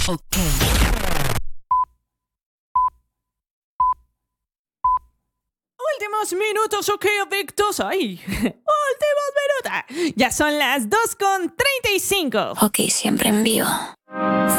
Ok. Últimos minutos, ok, adictos. ¡Ay! Últimos minutos. Ya son las 2:35. Ok, siempre en vivo.